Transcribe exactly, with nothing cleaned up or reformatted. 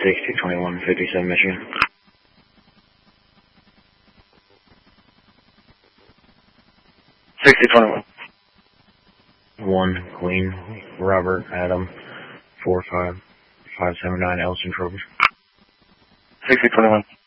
sixty twenty-one fifty-seven Michigan. sixty twenty-one. one Queen Robert Adam four five five seven nine Elson Tropers. sixty twenty-one.